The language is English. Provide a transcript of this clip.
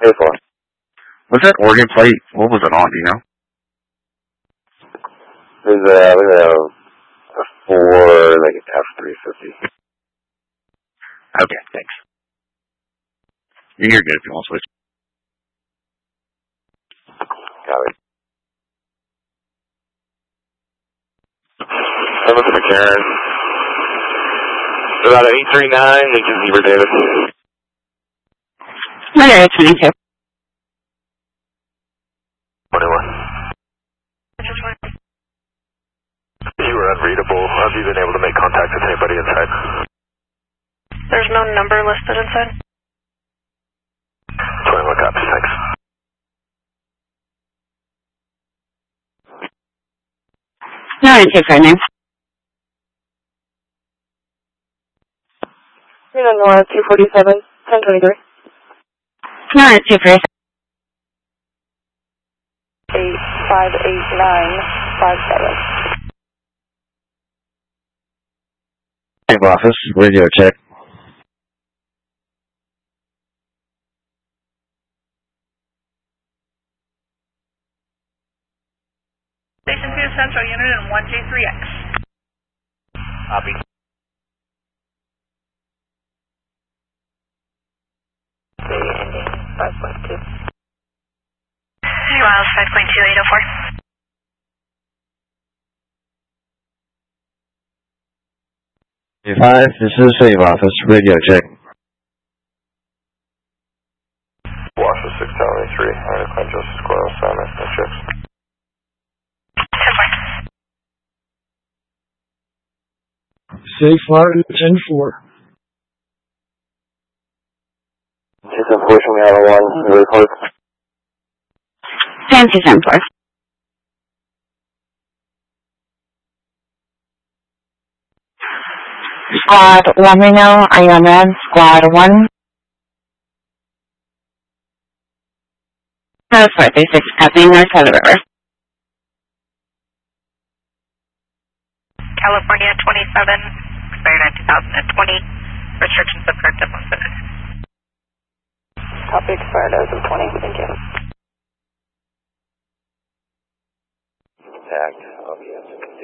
Hey, Paul. Was that Oregon plate? What was it on, do you know? There's a Ford, like an F-350. Okay, thanks. You're good if you want to switch. Got it. I'm looking for Karen. About an 839, Lincoln Zebra Davis. Okay, 22. 21. You were unreadable. Have you been able to make contact with anybody inside? There's no number listed inside. 21 copies, thanks. No, I take her name. You're in Nora, 247, 1023. No, I take her. 858957. Save office, radio check. Station 2 Central Unit and 1J3X. Copy. Ending 5.2. 3 miles, 5.2804. Five, this is Save office, radio check. Washer 673, I claim Justice Court assignment, no checks. Safe fire 10-4. Just unfortunately out of one, the report. 10-4. Squad 1 Reno, are you on red? Squad 1. That's 436, copy, north side of the river. California 27, expired at 2020. Restrictions of corrective limited. Copy expired as of 20. Thank you. Tagged.